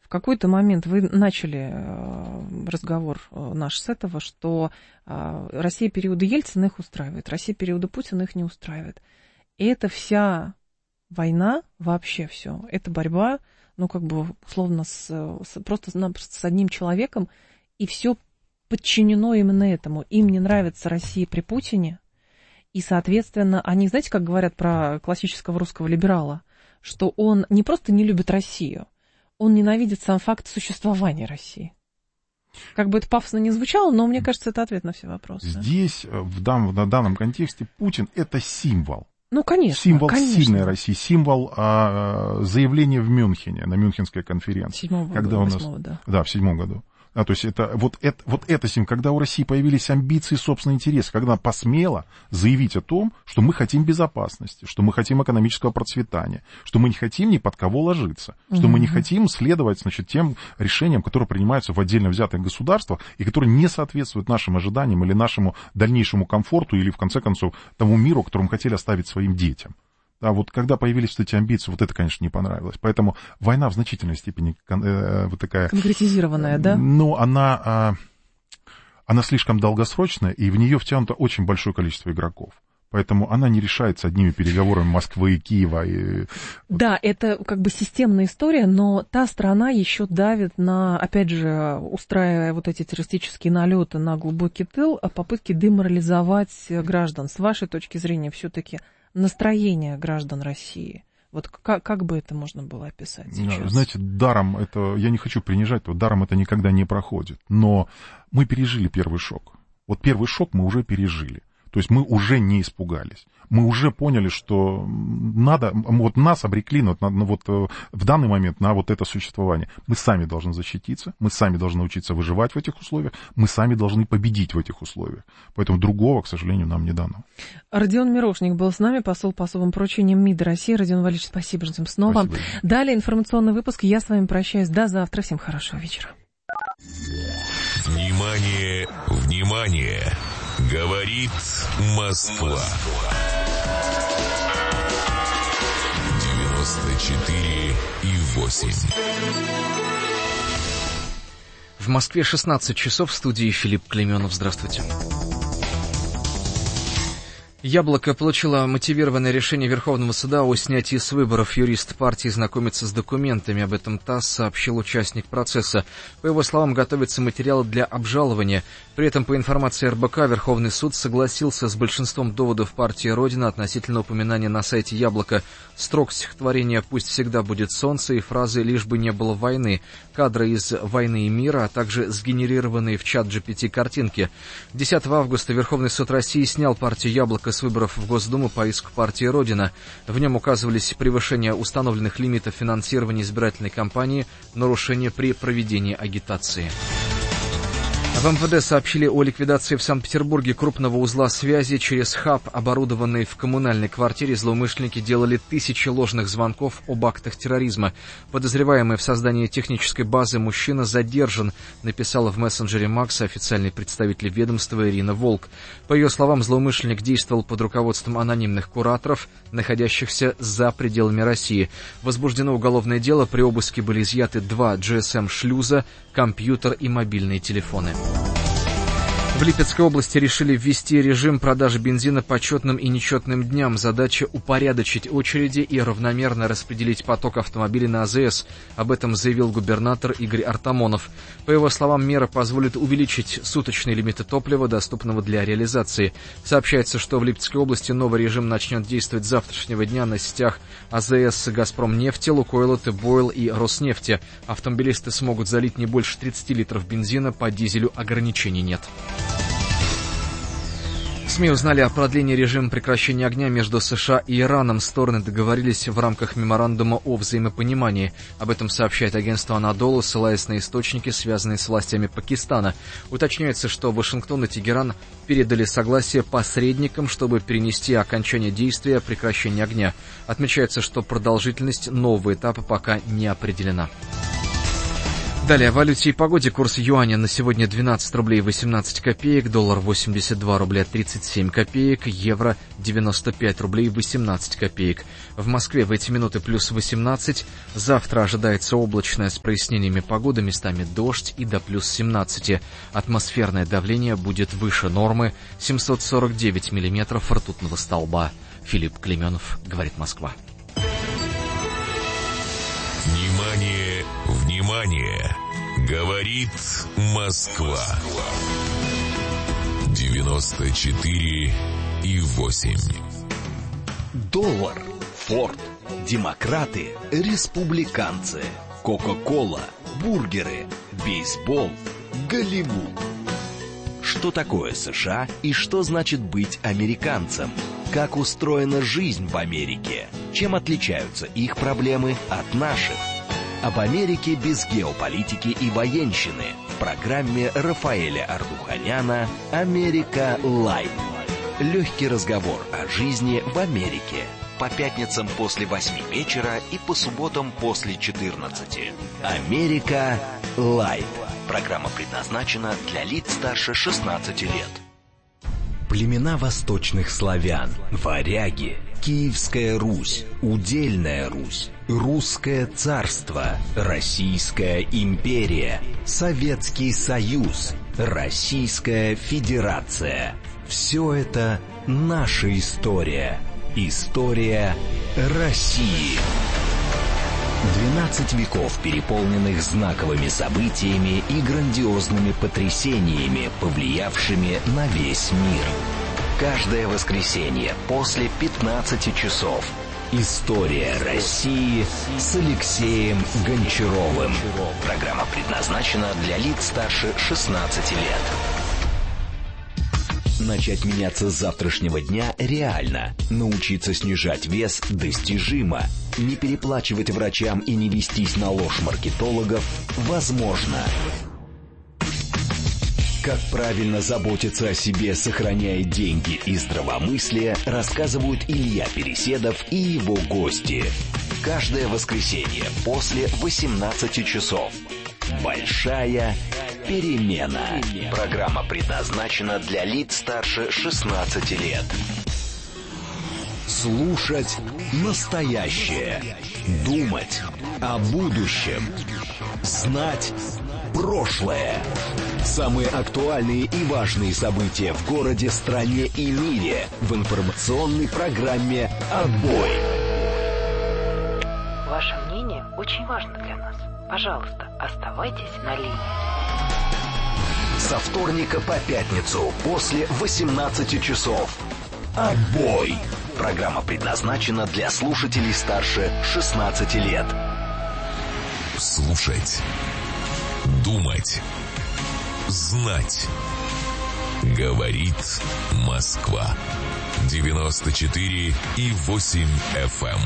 В какой-то момент вы начали разговор наш с этого, что Россия периода Ельцина их устраивает, Россия периода Путина их не устраивает. И это вся война, вообще все, это борьба, ну, как бы, условно, просто с одним человеком, и все подчинено именно этому. Им не нравится Россия при Путине, и, соответственно, они, знаете, как говорят про классического русского либерала, что он не просто не любит Россию, он ненавидит сам факт существования России. Как бы это пафосно не звучало, но мне кажется, это ответ на все вопросы. Здесь, в данном контексте, Путин — это символ. Ну, конечно. Символ конечно. сильной России, символ заявления в Мюнхене, на Мюнхенской конференции. Когда у нас, да, в 7 году. То есть это символ, когда у России появились амбиции, собственный интерес, когда она посмела заявить о том, что мы хотим безопасности, что мы хотим экономического процветания, что мы не хотим ни под кого ложиться, что мы не хотим следовать, значит, тем решениям, которые принимаются в отдельно взятых государствах и которые не соответствуют нашим ожиданиям или нашему дальнейшему комфорту или, в конце концов, тому миру, который мы хотели оставить своим детям. А вот когда появились вот эти амбиции, вот это, конечно, не понравилось. Поэтому война в значительной степени вот такая... Конкретизированная, да? Но она слишком долгосрочная, и в нее втянуто очень большое количество игроков. Поэтому она не решается одними переговорами Москвы и Киева. Да, это как бы системная история, но та страна еще давит на, опять же, устраивая вот эти террористические налеты на глубокий тыл, попытки деморализовать граждан. С вашей точки зрения, все-таки настроение граждан России. Вот как бы это можно было описать сейчас? Знаете, даром это, я не хочу принижать, даром это никогда не проходит. Но мы пережили первый шок. Вот первый шок мы уже пережили. То есть мы уже не испугались. Мы уже поняли, что надо, вот нас обрекли в данный момент на вот это существование. Мы сами должны защититься, мы сами должны учиться выживать в этих условиях, мы сами должны победить в этих условиях. Поэтому другого, к сожалению, нам не дано. Родион Мирошник был с нами, посол по особым поручениям МИДа России. Родион Валерьевич, спасибо, ждем снова. Спасибо. Далее информационный выпуск. Я с вами прощаюсь. До завтра. Всем хорошего вечера. Внимание, внимание! Говорит Москва. 94,8. В Москве 16 часов, в студии Филипп Клейменов. Здравствуйте. Яблоко получило мотивированное решение Верховного суда о снятии с выборов. Юрист партии знакомится с документами. Об этом ТАСС сообщил участник процесса. По его словам, готовятся материалы для обжалования. При этом, по информации РБК, Верховный суд согласился с большинством доводов партии «Родина» относительно упоминания на сайте «Яблоко» строк стихотворения «Пусть всегда будет солнце» и фразы «Лишь бы не было войны», кадры из «Войны и мира», а также сгенерированные в чат GPT картинки. 10 августа Верховный суд России снял партию «Яблоко» с выборов в Госдуму по иску партии «Родина». В нем указывались превышение установленных лимитов финансирования избирательной кампании, нарушения при проведении агитации. В МВД сообщили о ликвидации в Санкт-Петербурге крупного узла связи. Через хаб, оборудованный в коммунальной квартире, злоумышленники делали тысячи ложных звонков об актах терроризма. Подозреваемый в создании технической базы мужчина задержан, написала в мессенджере Макса официальный представитель ведомства Ирина Волк. По ее словам, злоумышленник действовал под руководством анонимных кураторов, находящихся за пределами России. Возбуждено уголовное дело. При обыске были изъяты 2 GSM-шлюза, компьютер и мобильные телефоны. В Липецкой области решили ввести режим продажи бензина по четным и нечетным дням. Задача — упорядочить очереди и равномерно распределить поток автомобилей на АЗС. Об этом заявил губернатор Игорь Артамонов. По его словам, мера позволит увеличить суточные лимиты топлива, доступного для реализации. Сообщается, что в Липецкой области новый режим начнет действовать с завтрашнего дня на сетях АЗС, Газпромнефти, Лукойла, Т-Бойл и Роснефти. Автомобилисты смогут залить не больше 30 литров бензина, по дизелю ограничений нет. СМИ узнали о продлении режима прекращения огня между США и Ираном. Стороны договорились в рамках меморандума о взаимопонимании. Об этом сообщает агентство «Анадолу», ссылаясь на источники, связанные с властями Пакистана. Уточняется, что Вашингтон и Тегеран передали согласие посредникам, чтобы перенести окончание действия прекращения огня. Отмечается, что продолжительность нового этапа пока не определена. Далее о валюте и погоде. Курс юаня на сегодня 12 рублей 18 копеек, доллар 82 рубля 37 копеек, евро 95 рублей 18 копеек. В Москве в эти минуты плюс 18. Завтра ожидается облачная с прояснениями погоды, местами дождь и до плюс 17. Атмосферное давление будет выше нормы, 749 миллиметров ртутного столба. Филипп Клейменов, говорит Москва. Внимание, внимание! Говорит Москва. 94,8. Доллар, Форд, демократы, республиканцы, Кока-кола, бургеры, бейсбол, Голливуд. Что такое США и что значит быть американцем? Как устроена жизнь в Америке? Чем отличаются их проблемы от наших? Об Америке без геополитики и военщины в программе Рафаэля Ардуханяна «Америка Лайв». Легкий разговор о жизни в Америке. По пятницам после 8 вечера и по субботам после 14. «Америка Лайв». Программа предназначена для лиц старше 16 лет. Племена восточных славян, варяги, Киевская Русь, Удельная Русь, Русское царство, Российская империя, Советский Союз, Российская Федерация. Все это наша история. История России. 12 веков, переполненных знаковыми событиями и грандиозными потрясениями, повлиявшими на весь мир. Каждое воскресенье после 15 часов. История России с Алексеем Гончаровым. Программа предназначена для лиц старше 16 лет. Начать меняться с завтрашнего дня реально. Научиться снижать вес достижимо. Не переплачивать врачам и не вестись на ложь маркетологов возможно. Как правильно заботиться о себе, сохраняя деньги и здравомыслие, рассказывают Илья Переседов и его гости. Каждое воскресенье после 18 часов. Большая перемена. Программа предназначена для лиц старше 16 лет. Слушать настоящее. Думать о будущем. Знать прошлое. Самые актуальные и важные события в городе, стране и мире в информационной программе «Отбой». Ваше мнение очень важно для нас. Пожалуйста, оставайтесь на линии. Со вторника по пятницу после 18 часов. «Отбой». Программа предназначена для слушателей старше 16 лет. Слушать. Думать. Знать. Говорит Москва. 94,8 FM.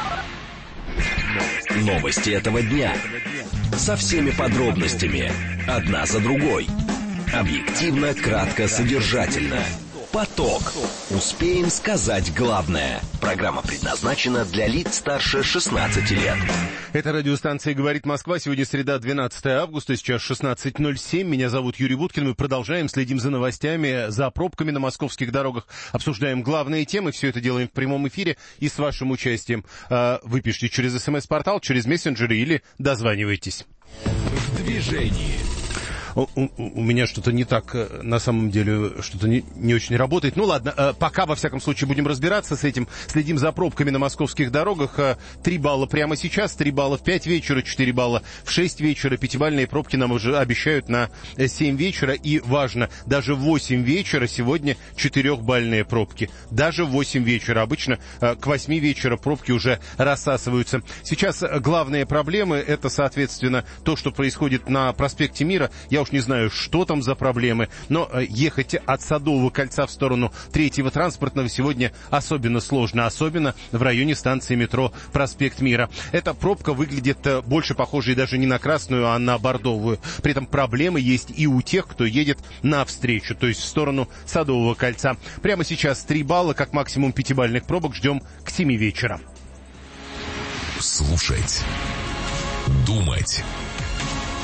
Новости этого дня. Со всеми подробностями. Одна за другой. Объективно, кратко, содержательно. Поток. Успеем сказать главное. Программа предназначена для лиц старше 16 лет. Это радиостанция «Говорит Москва». Сегодня среда, 12 августа, сейчас 16:07. Меня зовут Юрий Буткин. Мы продолжаем, следим за новостями, за пробками на московских дорогах. Обсуждаем главные темы. Все это делаем в прямом эфире и с вашим участием. Вы пишите через СМС-портал, через мессенджеры или дозванивайтесь. В движении. У меня что-то не так, на самом деле, что-то не очень работает. Ну ладно, пока, во всяком случае, будем разбираться с этим. Следим за пробками на московских дорогах. 3 балла прямо сейчас, 3 балла в 5 вечера, 4 балла в 6 вечера. Пятибалльные пробки нам уже обещают на 7 вечера. И важно, даже в 8 вечера сегодня 4-бальные пробки. Даже в 8 вечера. Обычно к 8 вечера пробки уже рассасываются. Сейчас главные проблемы, это, соответственно, то, что происходит на проспекте Мира. Я уж не знаю, что там за проблемы, но ехать от Садового кольца в сторону Третьего транспортного сегодня особенно сложно, особенно в районе станции метро Проспект Мира. Эта пробка выглядит больше похожей даже не на красную, а на бордовую. При этом проблемы есть и у тех, кто едет навстречу, то есть в сторону Садового кольца. Прямо сейчас 3 балла, как максимум 5-бальных пробок ждем к 7 вечера. Слушать. Думать.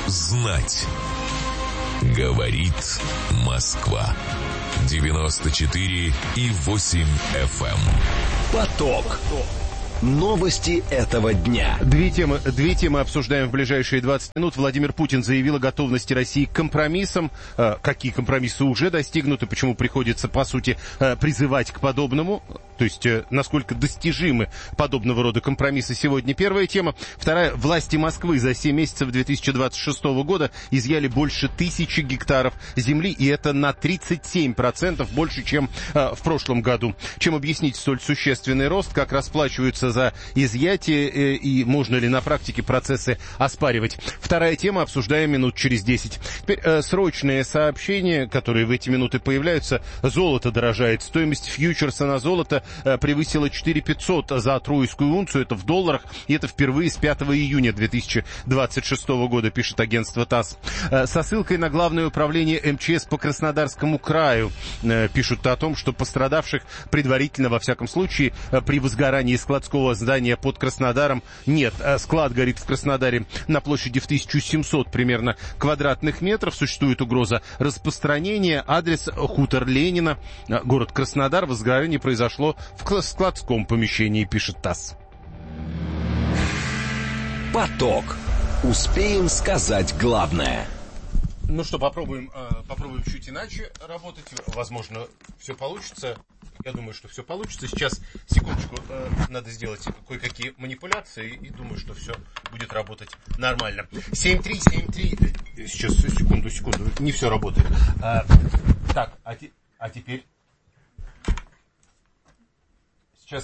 знать. Говорит Москва. 94,8 FM. Поток. Новости этого дня. Две темы обсуждаем в ближайшие 20 минут. Владимир Путин заявил о готовности России к компромиссам. Какие компромиссы уже достигнуты, почему приходится, по сути, призывать к подобному. То есть, насколько достижимы подобного рода компромиссы. Сегодня первая тема. Вторая. Власти Москвы за 7 месяцев 2026 года изъяли больше 1000 гектаров земли. И это на 37% больше, чем в прошлом году. Чем объяснить столь существенный рост? Как расплачиваются за изъятие и можно ли на практике процессы оспаривать? Вторая тема, обсуждаем минут через 10. Теперь срочные сообщения, которые в эти минуты появляются. Золото дорожает. Стоимость фьючерса на золото превысила 4500 за тройскую унцию. Это в долларах. И это впервые с 5 июня 2026 года, пишет агентство ТАСС. Со ссылкой на Главное управление МЧС по Краснодарскому краю пишут о том, что пострадавших предварительно, во всяком случае, при возгорании складского здания под Краснодаром нет. Склад горит в Краснодаре на площади в 1700 примерно квадратных метров. Существует угроза распространения. Адрес: хутор Ленина, город Краснодар. Возгорание произошло в складском помещении, пишет ТАСС. Поток. Успеем сказать главное. Ну что, попробуем чуть иначе работать. Возможно, все получится. Я думаю, что все получится. Сейчас, секундочку, надо сделать кое-какие манипуляции. И думаю, что все будет работать нормально. 7-3. Сейчас, секунду. Не все работает. Так, а теперь... Сейчас...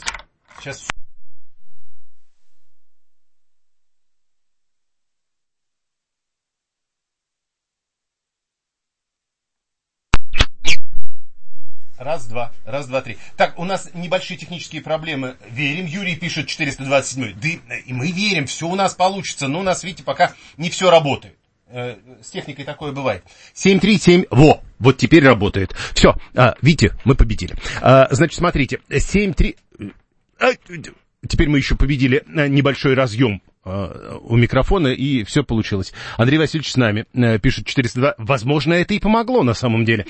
Раз, два, три. Так, у нас небольшие технические проблемы. Верим, Юрий пишет 427. Да, и мы верим, все у нас получится. Но у нас, видите, пока не все работает. С техникой такое бывает. 737. Вот теперь работает. Все, видите, мы победили. Значит, смотрите. 7-3. Теперь мы еще победили небольшой разъем у микрофона, и все получилось. Андрей Васильевич с нами, пишет 402. Возможно, это и помогло на самом деле.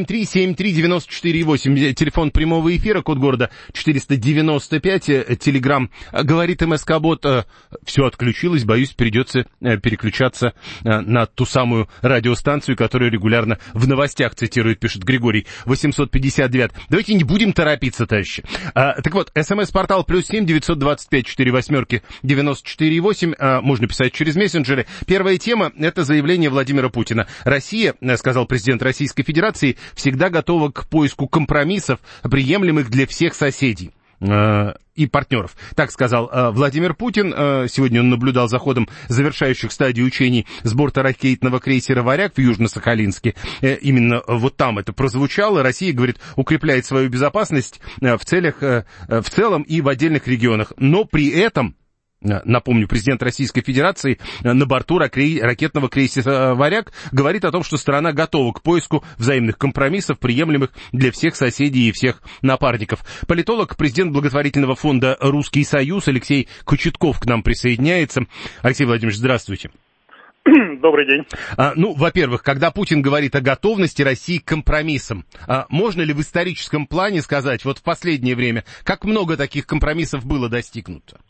7373948, телефон прямого эфира, код города 495, телеграм, говорит МСК-бот, все отключилось, боюсь, придется переключаться на ту самую радиостанцию, которая регулярно в новостях цитирует, пишет Григорий 859. Давайте не будем торопиться, товарищи. Так вот, СМС-портал +7 925 48 94 8, можно писать через мессенджеры. Первая тема — это заявление Владимира Путина. Россия, сказал президент Российской Федерации, всегда готова к поиску компромиссов, приемлемых для всех соседей и партнеров. Так сказал Владимир Путин. Сегодня он наблюдал за ходом завершающих стадий учений с борта ракетного крейсера «Варяг» в Южно-Сахалинске. Именно вот там это прозвучало. Россия, говорит, укрепляет свою безопасность в целом и в отдельных регионах. Но при этом, напомню, президент Российской Федерации на борту ракетного крейсера «Варяг» говорит о том, что страна готова к поиску взаимных компромиссов, приемлемых для всех соседей и всех напарников. Политолог, президент благотворительного фонда «Русский Союз» Алексей Кочетков к нам присоединяется. Алексей Владимирович, здравствуйте. Добрый день. Во-первых, когда Путин говорит о готовности России к компромиссам, можно ли в историческом плане сказать, вот в последнее время, как много таких компромиссов было достигнуто?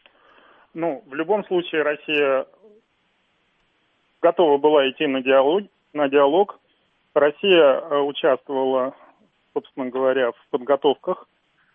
В любом случае Россия готова была идти на диалог. Россия участвовала, собственно говоря, в подготовках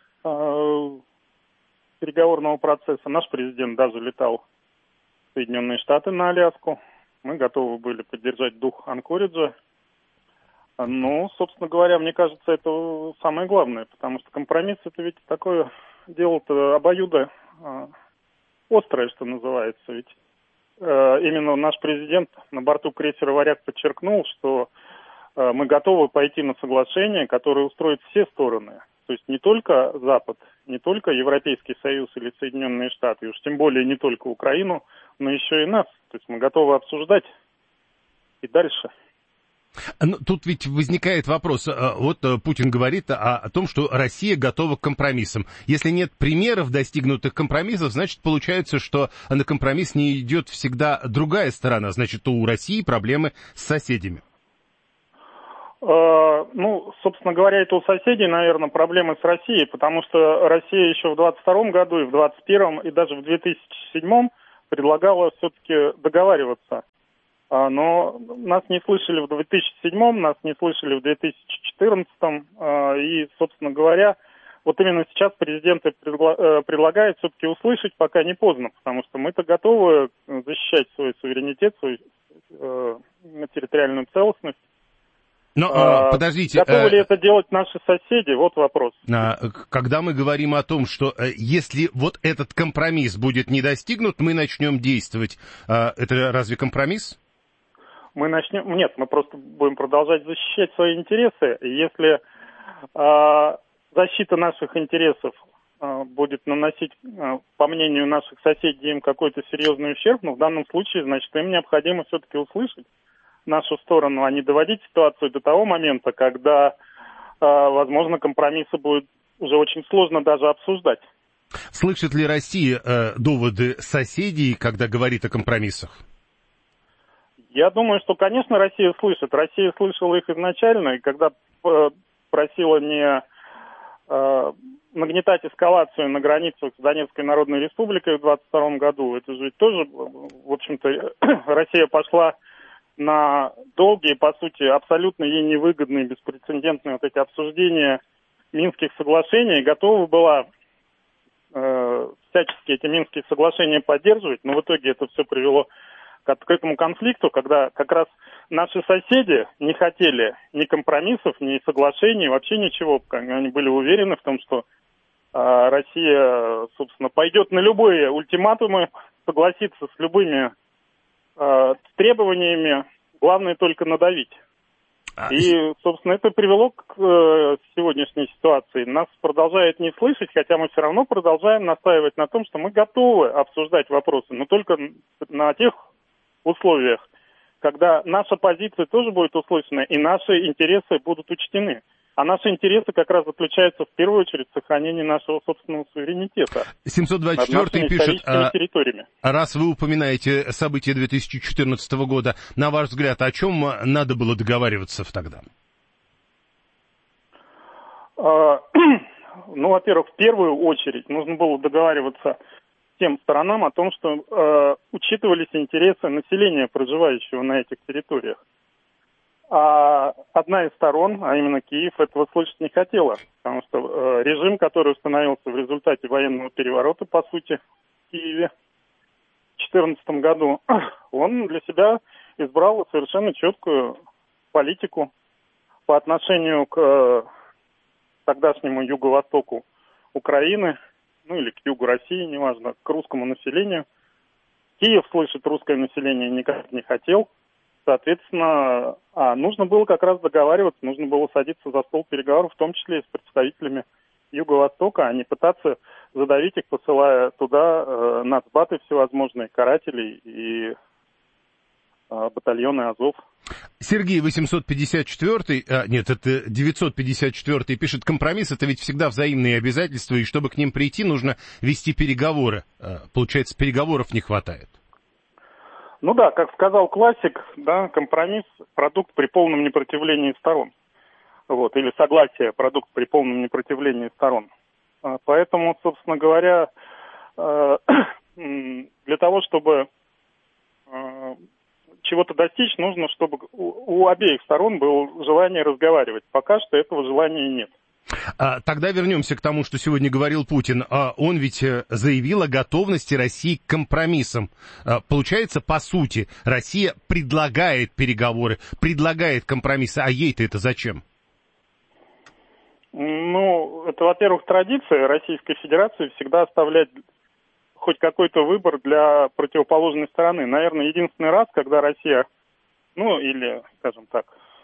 переговорного процесса. Наш президент даже летал в Соединенные Штаты на Аляску. Мы готовы были поддержать дух Анкориджа. Собственно говоря, мне кажется, это самое главное, потому что компромисс — это ведь такое дело-то обоюдо острое, что называется. Ведь именно наш президент на борту крейсера «Варяг» подчеркнул, что мы готовы пойти на соглашение, которое устроит все стороны. То есть не только Запад, не только Европейский Союз или Соединенные Штаты, и уж тем более не только Украину, но еще и нас. То есть мы готовы обсуждать и дальше. Тут ведь возникает вопрос. Вот Путин говорит о том, что Россия готова к компромиссам. Если нет примеров достигнутых компромиссов, значит, получается, что на компромисс не идет всегда другая сторона. Значит, у России проблемы с соседями. Ну, собственно говоря, это у соседей, наверное, проблемы с Россией, потому что Россия еще в 22 году и в 21 и даже в 2007 предлагала все-таки договариваться. Но нас не слышали в 2007, нас не слышали в 2014, и, собственно говоря, вот именно сейчас президент предлагает все-таки услышать, пока не поздно, потому что мы-то готовы защищать свой суверенитет, свою территориальную целостность. Но, подождите. Готовы ли это делать наши соседи? Вот вопрос. Когда мы говорим о том, что если вот этот компромисс будет не достигнут, мы начнем действовать, это разве компромисс? Нет, мы просто будем продолжать защищать свои интересы. И если защита наших интересов будет наносить, по мнению наших соседей, им какой-то серьезный ущерб, но в данном случае, значит, им необходимо все-таки услышать нашу сторону, а не доводить ситуацию до того момента, когда, возможно, компромиссы будет уже очень сложно даже обсуждать. Слышит ли Россия доводы соседей, когда говорит о компромиссах? Я думаю, что, конечно, Россия слышит. Россия слышала их изначально, и когда просила не нагнетать эскалацию на границах с Донецкой Народной Республикой в 22 году, это же тоже, в общем-то, Россия пошла на долгие, по сути, абсолютно ей невыгодные, беспрецедентные вот эти обсуждения Минских соглашений, готова была всячески эти Минские соглашения поддерживать, но в итоге это все привело к открытому конфликту, когда как раз наши соседи не хотели ни компромиссов, ни соглашений, вообще ничего. Они были уверены в том, что Россия, собственно, пойдет на любые ультиматумы, согласится с любыми требованиями, главное только надавить. И, собственно, это привело к сегодняшней ситуации. Нас продолжают не слышать, хотя мы все равно продолжаем настаивать на том, что мы готовы обсуждать вопросы, но только на тех условиях, когда наша позиция тоже будет услышана и наши интересы будут учтены. А наши интересы как раз заключаются в первую очередь в сохранении нашего собственного суверенитета 724 пишет, территориями. Раз вы упоминаете события 2014 года, на ваш взгляд, о чем надо было договариваться тогда? Ну, во-первых, в первую очередь нужно было договариваться тем сторонам о том, что учитывались интересы населения, проживающего на этих территориях. А одна из сторон, а именно Киев, этого слышать не хотела, потому что режим, который установился в результате военного переворота, по сути, в Киеве в 2014 году, он для себя избрал совершенно четкую политику по отношению к тогдашнему юго-востоку Украины, ну или к югу России, неважно, к русскому населению. Киев слышать русское население никак не хотел. Соответственно, нужно было как раз договариваться, нужно было садиться за стол переговоров, в том числе и с представителями Юго-Востока, а не пытаться задавить их, посылая туда нацбаты всевозможные, карателей и батальоны Азов. Сергей 854, нет, это 954 пишет, компромисс это ведь всегда взаимные обязательства, и чтобы к ним прийти, нужно вести переговоры. Получается, переговоров не хватает. Ну да, как сказал классик, да, компромисс – продукт при полном непротивлении сторон. Вот, или согласие – продукт при полном непротивлении сторон. Поэтому, собственно говоря, для того, чтобы чего-то достичь, нужно, чтобы у обеих сторон было желание разговаривать. Пока что этого желания нет. Тогда вернемся к тому, что сегодня говорил Путин. Он ведь заявил о готовности России к компромиссам. Получается, по сути, Россия предлагает переговоры, предлагает компромиссы, а ей-то это зачем? Ну, это, во-первых, традиция Российской Федерации всегда оставлять хоть какой-то выбор для противоположной стороны. Наверное, единственный раз, когда Россия, ну, или, скажем так,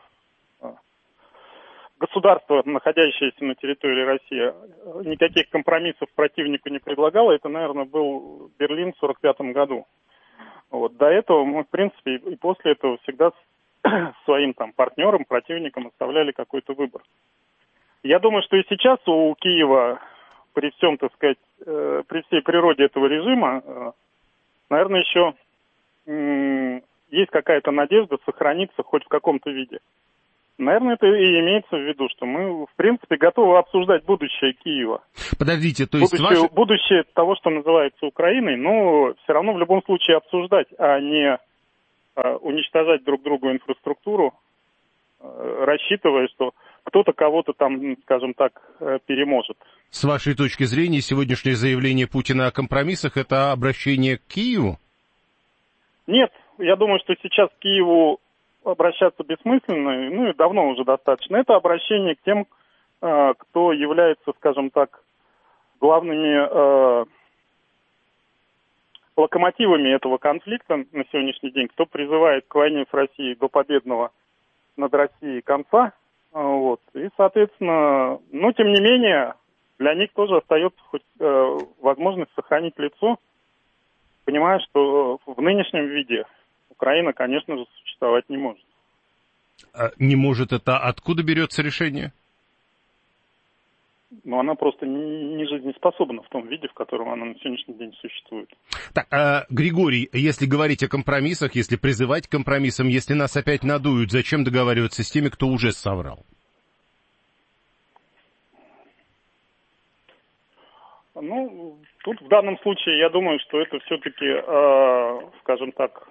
государство, находящееся на территории России, никаких компромиссов противнику не предлагало. Это, наверное, был Берлин в 1945 году. Вот. До этого мы, в принципе, и после этого всегда своим там партнерам, противникам оставляли какой-то выбор. Я думаю, что и сейчас у Киева, при всем, так сказать, при всей природе этого режима, наверное, еще есть какая-то надежда сохраниться хоть в каком-то виде. Наверное, это и имеется в виду, что мы, в принципе, готовы обсуждать будущее Киева. Подождите, то есть будущее того, что называется Украиной, но все равно в любом случае обсуждать, а не уничтожать друг другу инфраструктуру, рассчитывая, что кто-то кого-то там, скажем так, переможет. С вашей точки зрения, сегодняшнее заявление Путина о компромиссах – это обращение к Киеву? Нет, я думаю, что сейчас к Киеву обращаться бессмысленно, ну и давно уже достаточно. Это обращение к тем, кто является, скажем так, главными локомотивами этого конфликта на сегодняшний день, кто призывает к войне с Россией до победного над Россией конца. Вот. И, соответственно, но тем не менее, для них тоже остается хоть возможность сохранить лицо, понимая, что в нынешнем виде Украина, конечно же, существовать не может. Не может, это откуда берется решение? Но она просто не жизнеспособна в том виде, в котором она на сегодняшний день существует. Так, Григорий, если говорить о компромиссах, если призывать к компромиссам, если нас опять надуют, зачем договариваться с теми, кто уже соврал? Ну, тут в данном случае я думаю, что это все-таки, скажем так,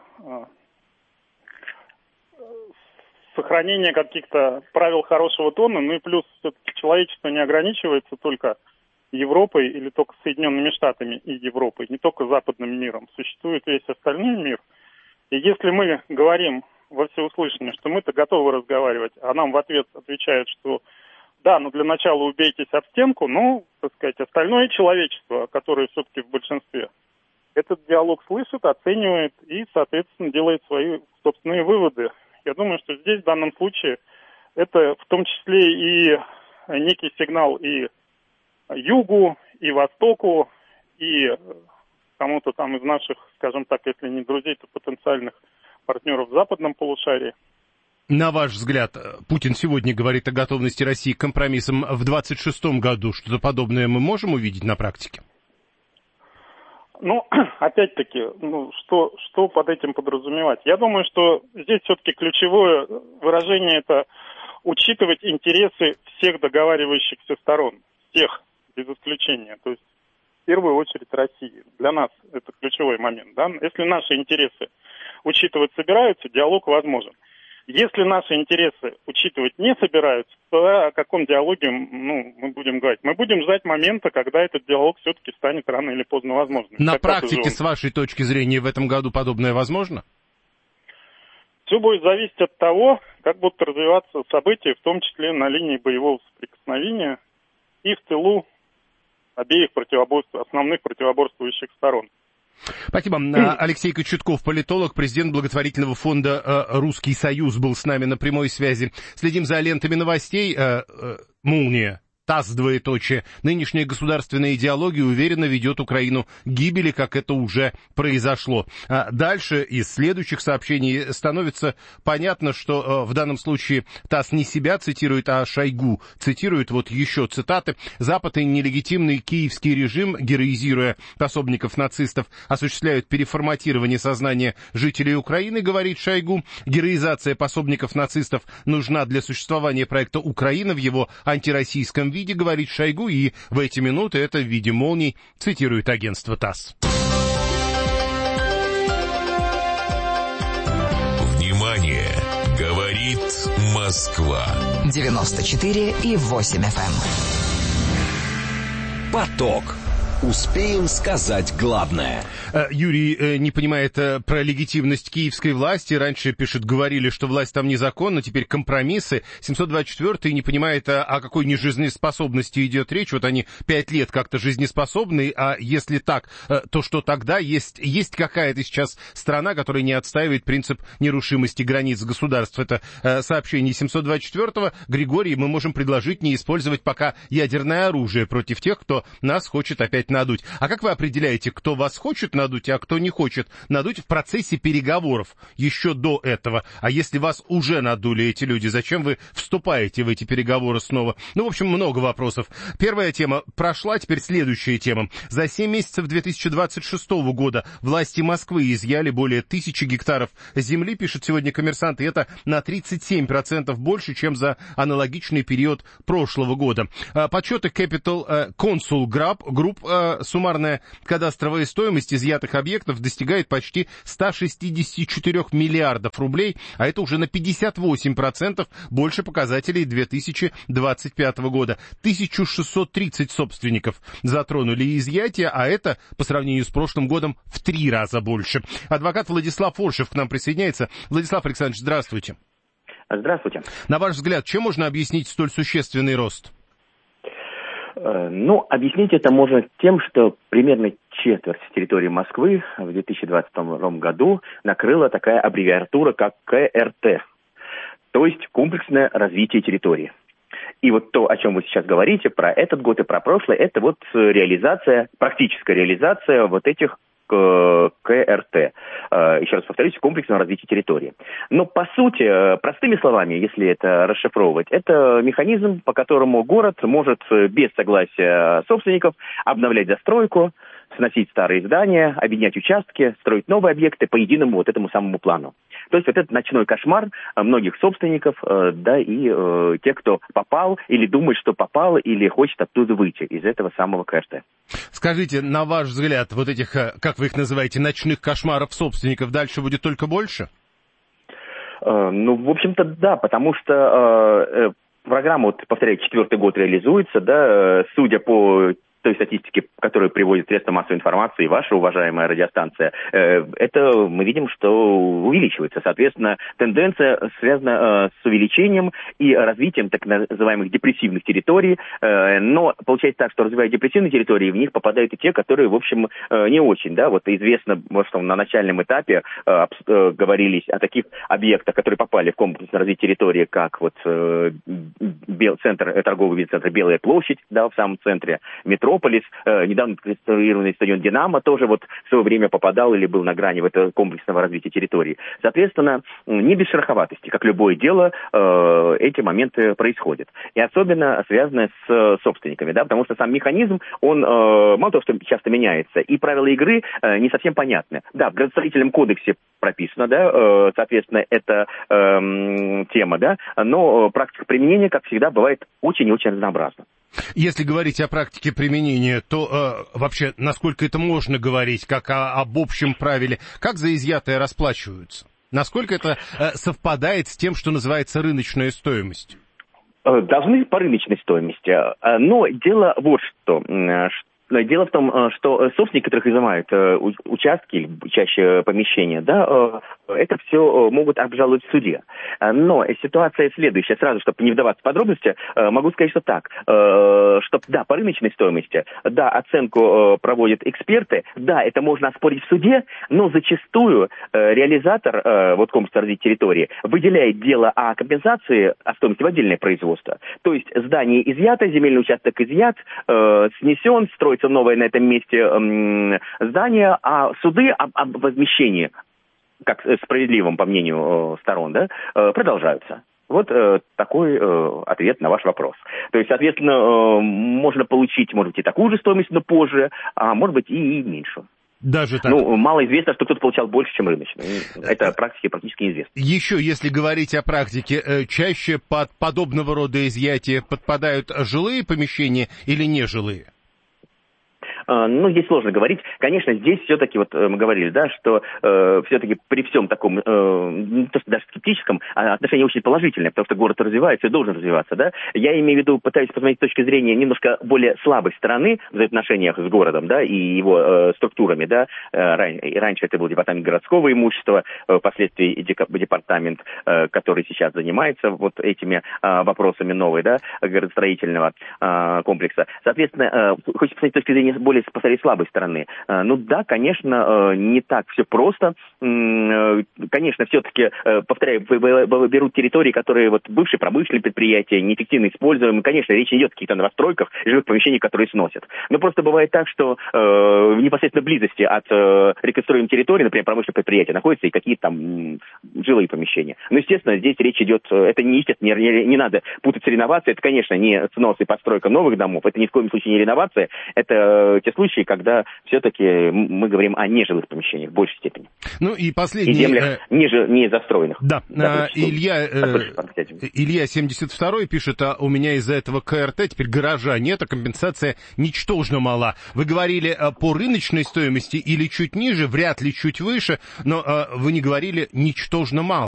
сохранение каких-то правил хорошего тона, ну и плюс все-таки человечество не ограничивается только Европой или только Соединенными Штатами и Европой, не только западным миром. Существует весь остальной мир. И если мы говорим во всеуслышание, что мы-то готовы разговаривать, а нам в ответ отвечают, что да, но для начала убейтесь об стенку, ну, так сказать, остальное человечество, которое все-таки в большинстве, этот диалог слышит, оценивает и, соответственно, делает свои собственные выводы. Я думаю, что здесь, в данном случае, это в том числе и некий сигнал и Югу, и Востоку, и кому-то там из наших, скажем так, если не друзей, то потенциальных партнеров в западном полушарии. На ваш взгляд, Путин сегодня говорит о готовности России к компромиссам в 26-м году. Что-то подобное мы можем увидеть на практике? Ну, опять-таки, что под этим подразумевать? Я думаю, что здесь все-таки ключевое выражение – это учитывать интересы всех договаривающихся сторон, всех, без исключения. То есть, в первую очередь, России. Для нас это ключевой момент. Да? Если наши интересы учитывать собираются, диалог возможен. Если наши интересы учитывать не собираются, то о каком диалоге мы будем говорить? Мы будем ждать момента, когда этот диалог все-таки станет рано или поздно возможным. На практике, с вашей точки зрения, в этом году подобное возможно? Все будет зависеть от того, как будут развиваться события, в том числе на линии боевого соприкосновения и в тылу обеих основных противоборствующих сторон. Спасибо. Алексей Кочетков, политолог, президент благотворительного фонда «Русский Союз», был с нами на прямой связи. Следим за лентами новостей. Молния. ТАСС, двоеточие. Нынешняя государственная идеология уверенно ведет Украину к гибели, как это уже произошло. Дальше из следующих сообщений становится понятно, что в данном случае ТАСС не себя цитирует, а Шойгу цитирует. Вот еще цитаты. «Запад и нелегитимный киевский режим, героизируя пособников нацистов, осуществляют переформатирование сознания жителей Украины», говорит Шойгу. «Героизация пособников нацистов нужна для существования проекта Украина в его антироссийском виде», говорит Шойгу, и в эти минуты это в виде молний цитирует агентство ТАСС. Внимание! Говорит Москва. 94,8 FM. Поток. Успеем сказать главное. Юрий не понимает про легитимность киевской власти. Раньше, пишет, говорили, что власть там незаконна, теперь компромиссы. 724-й не понимает, о какой нежизнеспособности идет речь. Вот они 5 лет как-то жизнеспособны, а если так, то что тогда? Есть какая-то сейчас страна, которая не отстаивает принцип нерушимости границ государств. Это сообщение 724-го. Григорий, мы можем предложить не использовать пока ядерное оружие против тех, кто нас хочет опять надуть. А как вы определяете, кто вас хочет надуть, а кто не хочет надуть в процессе переговоров еще до этого? А если вас уже надули эти люди, зачем вы вступаете в эти переговоры снова? Ну, в общем, много вопросов. Первая тема прошла, теперь следующая тема. За 7 месяцев 2026 года власти Москвы изъяли более 1000 гектаров земли, пишет сегодня «Коммерсант», и это на 37% больше, чем за аналогичный период прошлого года. Подсчеты Capital Consul Group, суммарная кадастровая стоимость изъятых объектов достигает почти 164 миллиардов рублей, а это уже на 58% больше показателей 2025 года. 1630 собственников затронули изъятия, а это по сравнению с прошлым годом в 3 раза больше. Адвокат Владислав Оршев к нам присоединяется. Владислав Александрович, здравствуйте. Здравствуйте. На ваш взгляд, чем можно объяснить столь существенный рост? Ну, объяснить это можно тем, что примерно четверть территории Москвы в 2022 году накрыла такая аббревиатура, как КРТ, то есть комплексное развитие территории. И вот то, о чем вы сейчас говорите, про этот год и про прошлый, это вот реализация, практическая реализация вот этих КРТ. Еще раз повторюсь, комплексного развития территории. Но, по сути, простыми словами, если это расшифровывать, это механизм, по которому город может без согласия собственников обновлять застройку, сносить старые здания, объединять участки, строить новые объекты по единому вот этому самому плану. То есть вот этот ночной кошмар многих собственников, да, и тех, кто попал или думает, что попал, или хочет оттуда выйти, из этого самого КРТ. Скажите, на ваш взгляд, вот этих, как вы их называете, ночных кошмаров собственников дальше будет только больше? Ну, в общем-то, да, потому что программа, вот, повторяю, 4-й год реализуется, да, судя по той статистики, которую приводит средства массовой информации и ваша уважаемая радиостанция, это мы видим, что увеличивается. Соответственно, тенденция связана с увеличением и развитием так называемых депрессивных территорий. Но получается так, что развивая депрессивные территории, в них попадают и те, которые, в общем, не очень. Да? Вот известно, что на начальном этапе говорились о таких объектах, которые попали в комплексное развитие территории, как вот торговый бизнес-центр «Белая площадь», да, в самом центре, метро, недавно конструированный стадион «Динамо» тоже вот в свое время попадал или был на грани в это комплексного развития территории. Соответственно, не без шероховатости, как любое дело, эти моменты происходят. И особенно связаны с собственниками, да, потому что сам механизм, он мало того, что часто меняется, и правила игры не совсем понятны. Да, в градостроительном кодексе прописано, да, соответственно, это тема, да, но практика применения, как всегда, бывает очень и очень разнообразна. Если говорить о практике применения, то вообще, насколько это можно говорить, как об общем правиле, как за изъятое расплачиваются? Насколько это совпадает с тем, что называется рыночная стоимость? Должны по рыночной стоимости. Но дело вот что. Дело в том, что собственники, которых изымают участки или чаще помещения, да, это все могут обжаловать в суде. Но ситуация следующая. Сразу, чтобы не вдаваться в подробности, могу сказать, что так. Что, да, по рыночной стоимости, да, оценку проводят эксперты, да, это можно оспорить в суде, но зачастую реализатор вот комплексного развития территории выделяет дело о компенсации, о стоимости в отдельное производство. То есть здание изъято, земельный участок изъят, снесен, строится новое на этом месте здание, а суды об возмещении, как справедливым, по мнению сторон, да, продолжаются. Вот такой ответ на ваш вопрос. То есть, соответственно, можно получить, может быть, и такую же стоимость, но позже, а может быть, и меньше. Даже так? Ну, мало известно, что кто-то получал больше, чем рыночный. Это практически неизвестно. Еще, если говорить о практике, чаще под подобного рода изъятия подпадают жилые помещения или нежилые? Ну, здесь сложно говорить. Конечно, здесь все-таки, вот мы говорили, да, что все-таки при всем таком, не то что даже скептическом, отношение очень положительное, потому что город развивается и должен развиваться, да. Я имею в виду, пытаюсь посмотреть с точки зрения немножко более слабой стороны в взаимоотношениях с городом, да, и его структурами, да. Раньше это был департамент городского имущества, впоследствии департамент, который сейчас занимается вот этими вопросами новой, да, городостроительного комплекса. Соответственно, хочется посмотреть с точки зрения более посмотреть слабой стороны. Ну да, конечно, не так все просто. Конечно, все-таки повторяю, берут территории, которые вот бывшие промышленные предприятия, неэффективно используемые. Конечно, речь идет о каких-то новостройках, жилых помещениях, которые сносят. Но просто бывает так, что в непосредственной близости от реконструируемой территории, например, промышленных предприятий, находятся и какие-то там жилые помещения. Но, естественно, здесь речь идет, это не надо путать с реновацией, это, конечно, не снос и постройка новых домов, это ни в коем случае не реновация, это те случаи, когда все-таки мы говорим о нежилых помещениях в большей степени. Ну и последний... И землях не застроенных. Да, Илья 72-й пишет, а у меня из-за этого КРТ теперь гаража нет, а компенсация ничтожно мала. Вы говорили по рыночной стоимости или чуть ниже, вряд ли чуть выше, но вы не говорили ничтожно мало.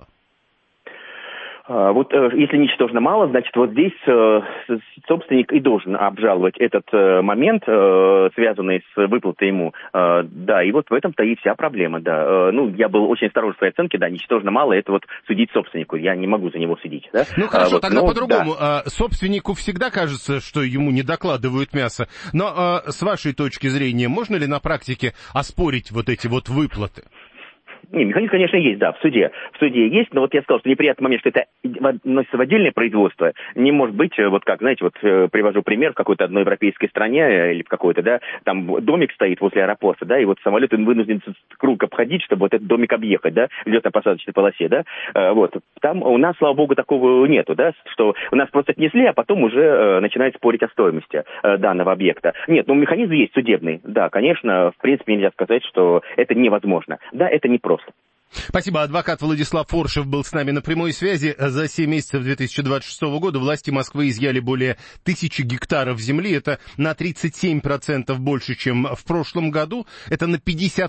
Вот если ничтожно мало, значит, вот здесь собственник и должен обжаловать этот момент, связанный с выплатой ему. Да, и вот в этом-то и вся проблема, да. Ну, я был очень осторожен в своей оценке, да, ничтожно мало, это вот судить собственнику, я не могу за него судить, да. Ну, хорошо, тогда по-другому. Да. Собственнику всегда кажется, что ему не докладывают мясо, но с вашей точки зрения, можно ли на практике оспорить вот эти вот выплаты? Не, механизм, конечно, есть, да, в суде есть, но вот я сказал, что неприятный момент, что это носится в отдельное производство, не может быть, вот как, знаете, вот привожу пример в какой-то одной европейской стране или в какой-то, да, там домик стоит возле аэропорта, да, и вот самолет вынужден круг обходить, чтобы вот этот домик объехать, да, в взлетно-посадочной полосе, да, вот, там у нас, слава богу, такого нету, да, что у нас просто отнесли, а потом уже начинают спорить о стоимости данного объекта. Нет, ну, механизм есть судебный, да, конечно, в принципе, нельзя сказать, что это невозможно, да, это непросто. Спасибо. Адвокат Владислав Форшев был с нами на прямой связи. За 7 месяцев 2026 года власти Москвы изъяли более 1000 гектаров земли. Это на 37% больше, чем в прошлом году. Это на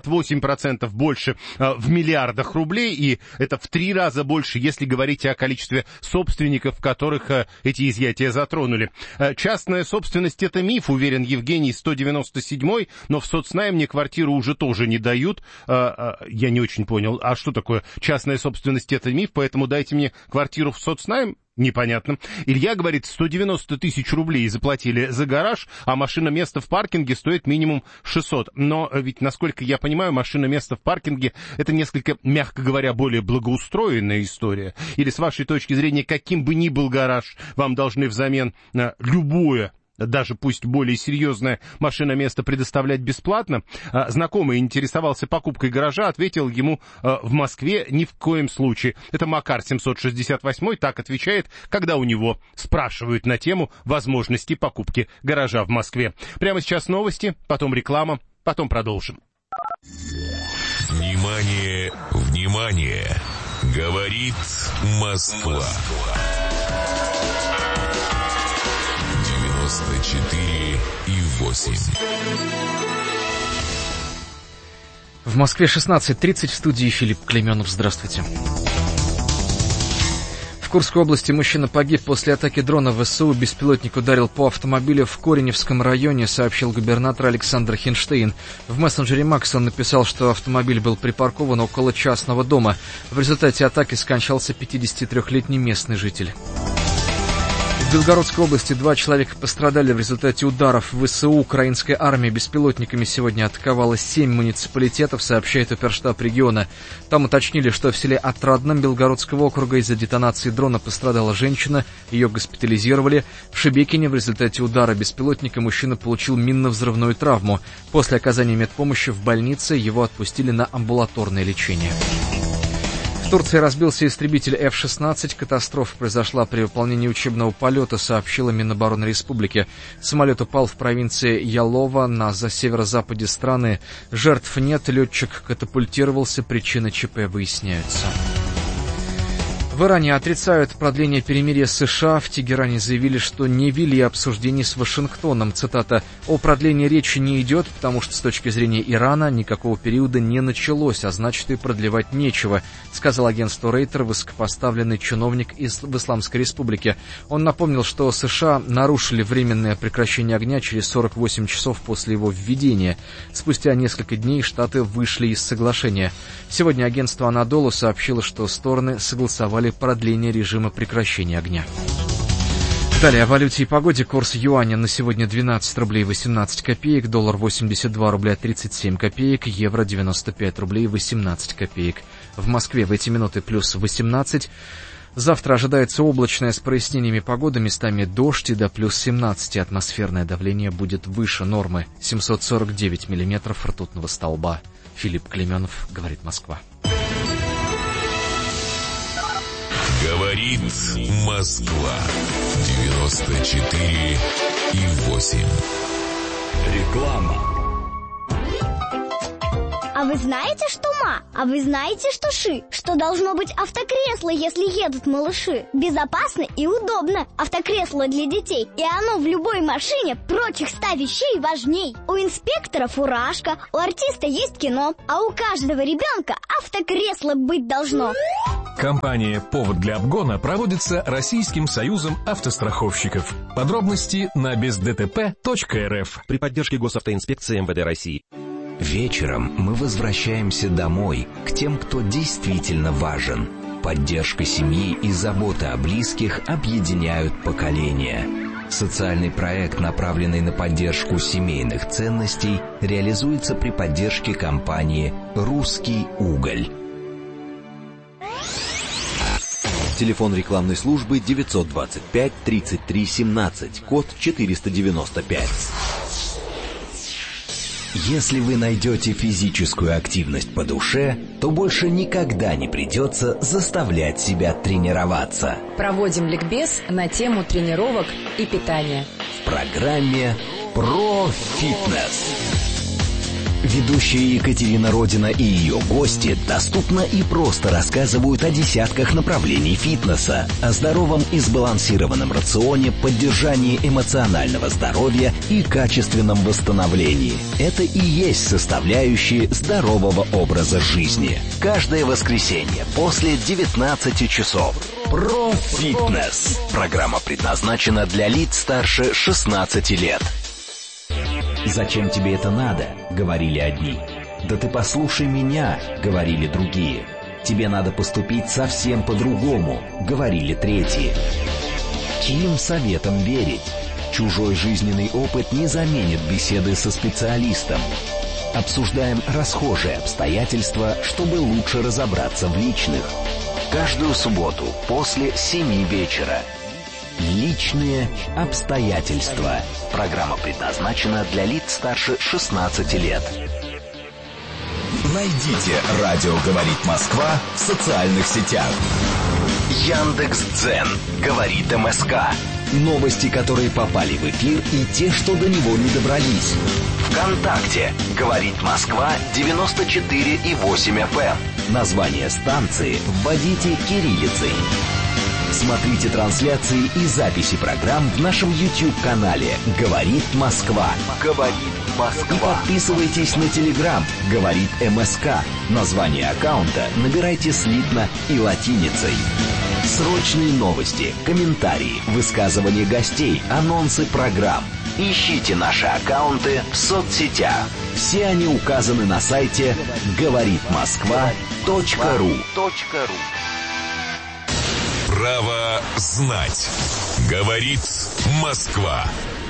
58% больше в миллиардах рублей. И это в 3 раза больше, если говорить о количестве собственников, которых эти изъятия затронули. Частная собственность — это миф, уверен Евгений 197-й, но в соцнайм мне квартиру уже тоже не дают. Я не очень понял. А что такое частная собственность? Это миф, поэтому дайте мне квартиру в соцнайм? Непонятно. Илья говорит, 190 тысяч рублей заплатили за гараж, а машина-место в паркинге стоит минимум 600. Но ведь, насколько я понимаю, машина-место в паркинге — это несколько, мягко говоря, более благоустроенная история. Или, с вашей точки зрения, каким бы ни был гараж, вам должны взамен любое, даже пусть более серьезное машиноместо предоставлять бесплатно. Знакомый интересовался покупкой гаража, ответил ему: в Москве ни в коем случае. Это Макар 768 так отвечает, когда у него спрашивают на тему возможности покупки гаража в Москве. Прямо сейчас новости, потом реклама, потом продолжим. Внимание, внимание! Говорит Москва. 94,8. В Москве 16:30, в студии Филипп Клейменов. Здравствуйте. В Курской области мужчина погиб после атаки дрона ВСУ. Беспилотник ударил по автомобилю в Кореневском районе, сообщил губернатор Александр Хинштейн. В мессенджере Макс он написал, что автомобиль был припаркован около частного дома. В результате атаки скончался 53-летний местный житель. В Белгородской области 2 человека пострадали в результате ударов ВСУ. Украинская армия беспилотниками сегодня атаковала 7 муниципалитетов, сообщает оперштаб региона. Там уточнили, что в селе Отрадном Белгородского округа из-за детонации дрона пострадала женщина, ее госпитализировали. В Шебекине в результате удара беспилотника мужчина получил минно-взрывную травму. После оказания медпомощи в больнице его отпустили на амбулаторное лечение. В Турции разбился истребитель F-16. Катастрофа произошла при выполнении учебного полета, сообщила Минобороны республики. Самолет упал в провинции Ялова на северо-западе страны. Жертв нет, летчик катапультировался, причины ЧП выясняются. В Иране отрицают продление перемирия с США. В Тегеране заявили, что не вели обсуждений с Вашингтоном. Цитата: «О продлении речи не идет, потому что с точки зрения Ирана никакого периода не началось, а значит и продлевать нечего», сказал агентству Рейтер высокопоставленный чиновник в Исламской Республике. Он напомнил, что США нарушили временное прекращение огня через 48 часов после его введения. Спустя несколько дней Штаты вышли из соглашения. Сегодня агентство Анадолу сообщило, что стороны согласовали продление режима прекращения огня. Далее о валюте и погоде. Курс юаня на сегодня 12 рублей 18 копеек, доллар 82 рубля 37 копеек, евро 95 рублей 18 копеек. В Москве в эти минуты плюс 18. Завтра ожидается облачная с прояснениями погоды, местами дождь и до плюс 17. Атмосферное давление будет выше нормы. 749 миллиметров ртутного столба. Филипп Клейменов, говорит Москва. Говорит Москва. 94,8. Реклама. А вы знаете, что ма? А вы знаете, что ши? Что должно быть автокресло, если едут малыши? Безопасно и удобно. Автокресло для детей. И оно в любой машине прочих 100 вещей важней. У инспектора фуражка, у артиста есть кино, а у каждого ребенка автокресло быть должно. Кампания «Повод для обгона» проводится Российским союзом автостраховщиков. Подробности на бездтп.рф. При поддержке Госавтоинспекции МВД России. Вечером мы возвращаемся домой, к тем, кто действительно важен. Поддержка семьи и забота о близких объединяют поколения. Социальный проект, направленный на поддержку семейных ценностей, реализуется при поддержке компании «Русский уголь». Телефон рекламной службы 925 33 17, код 495. Если вы найдете физическую активность по душе, то больше никогда не придется заставлять себя тренироваться. Проводим ликбез на тему тренировок и питания. В программе «Про фитнес». Ведущая Екатерина Родина и ее гости доступно и просто рассказывают о десятках направлений фитнеса, о здоровом и сбалансированном рационе, поддержании эмоционального здоровья и качественном восстановлении. Это и есть составляющие здорового образа жизни. Каждое воскресенье после 19 часов. Про фитнес. Программа предназначена для лиц старше 16 лет. «Зачем тебе это надо?» — говорили одни. «Да ты послушай меня», — говорили другие. «Тебе надо поступить совсем по-другому», — говорили третьи. Чьим советом верить? Чужой жизненный опыт не заменит беседы со специалистом. Обсуждаем расхожие обстоятельства, чтобы лучше разобраться в личных. Каждую субботу после 7 вечера. Личные обстоятельства. Программа предназначена для лиц старше 16 лет. Найдите «Радио говорит Москва» в социальных сетях. Яндекс.Дзен говорит МСК. Новости, которые попали в эфир, и те, что до него не добрались. ВКонтакте говорит Москва 94,8 FM. Название станции вводите кириллицей. Смотрите трансляции и записи программ в нашем YouTube-канале «Говорит Москва». «Говорит Москва». И подписывайтесь на Telegram «Говорит МСК». Название аккаунта набирайте слитно и латиницей. Срочные новости, комментарии, высказывания гостей, анонсы программ. Ищите наши аккаунты в соцсетях. Все они указаны на сайте говоритмосква.ру. Право знать. Говорит Москва.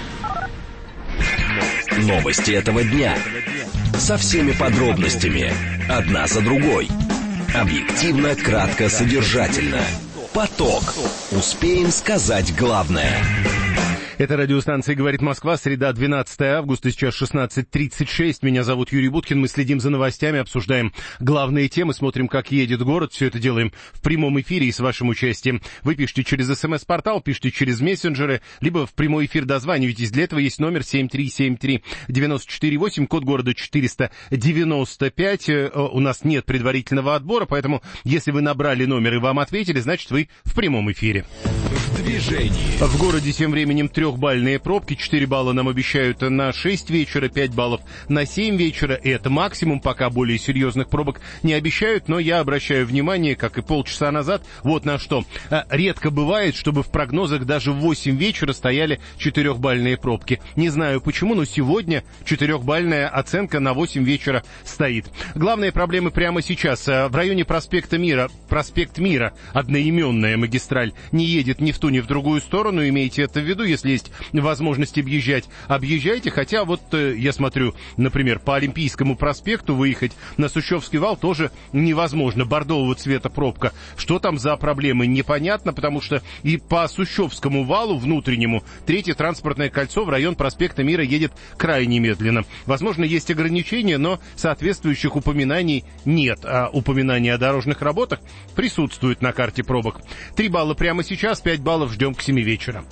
Новости этого дня. Со всеми подробностями. Одна за другой. Объективно, кратко, содержательно. Поток. Успеем сказать главное. Это радиостанция «Говорит Москва», среда, 12 августа, сейчас 16:36. Меня зовут Юрий Буткин, мы следим за новостями, обсуждаем главные темы, смотрим, как едет город. Все это делаем в прямом эфире и с вашим участием. Вы пишите через СМС-портал, пишите через мессенджеры, либо в прямой эфир дозваниваетесь. Для этого есть номер 7373948, код города 495. У нас нет предварительного отбора, поэтому если вы набрали номер и вам ответили, значит, вы в прямом эфире. В движении. В городе тем временем 3-бальные пробки. 4 балла нам обещают на 6 вечера, 5 баллов на 7 вечера. И это максимум, пока более серьезных пробок не обещают. Но я обращаю внимание, как и полчаса назад, вот на что. Редко бывает, чтобы в прогнозах даже в 8 вечера стояли 4-бальные пробки. Не знаю почему, но сегодня 4-бальная оценка на 8 вечера стоит. Главные проблемы прямо сейчас. В районе проспект Мира, одноименная магистраль, не едет работает ни в ту, ни в другую сторону, имейте это в виду, если есть возможность объезжать, объезжайте, хотя вот я смотрю, например, по Олимпийскому проспекту выехать на Сущевский вал тоже невозможно, бордового цвета пробка. Что там за проблемы, непонятно, потому что и по Сущевскому валу внутреннему третье транспортное кольцо в район проспекта Мира едет крайне медленно. Возможно, есть ограничения, но соответствующих упоминаний нет, а упоминания о дорожных работах присутствуют на карте пробок. 3 балла прямо сейчас, 5 баллов ждем к 7 вечера.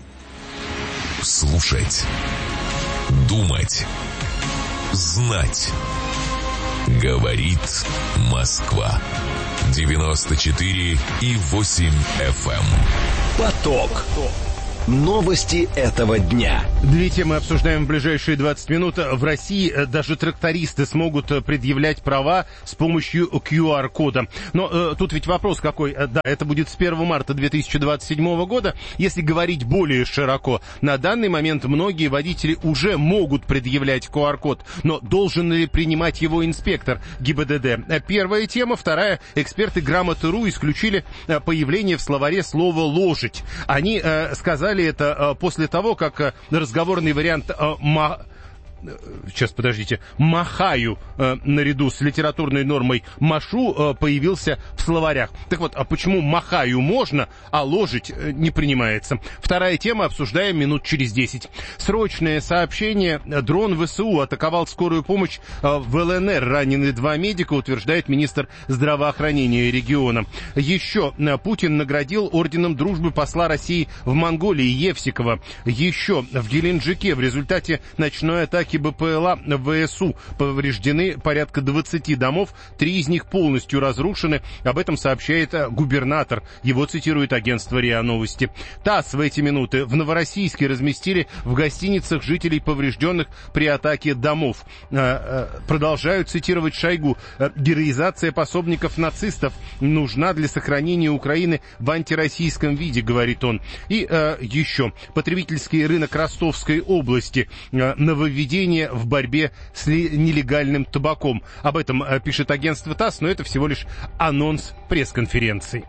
Слушать, думать, знать. Говорит Москва. 94,8 FM. Поток. Новости этого дня. 2 темы обсуждаем в ближайшие 20 минут. В России даже трактористы смогут предъявлять права с помощью QR-кода. Но тут ведь вопрос какой. Да, это будет с 1 марта 2027 года. Если говорить более широко, на данный момент многие водители уже могут предъявлять QR-код. Но должен ли принимать его инспектор ГИБДД? Первая тема. Вторая. Эксперты Грамоты.ру исключили появление в словаре слова «ложить». Они сказали это после того, как разговорный вариант «махаю» наряду с литературной нормой «машу» появился в словарях. Так вот, а почему «махаю» можно, а «ложить» не принимается? Вторая тема, обсуждаем минут через 10. Срочное сообщение. Дрон ВСУ атаковал скорую помощь в ЛНР. Ранены 2 медика, утверждает министр здравоохранения региона. Еще Путин наградил орденом дружбы посла России в Монголии Евсикова. Еще в Геленджике в результате ночной атаки БПЛА ВСУ повреждены порядка 20 домов, 3 из них полностью разрушены. Об этом сообщает губернатор. Его цитирует агентство РИА Новости. ТАСС в эти минуты в Новороссийске разместили в гостиницах жителей поврежденных при атаке домов. Продолжают цитировать Шойгу. Героизация пособников нацистов нужна для сохранения Украины в антироссийском виде, говорит он. И еще потребительский рынок Ростовской области. Нововведение в борьбе с нелегальным табаком. Об этом пишет агентство ТАСС, но это всего лишь анонс пресс-конференции.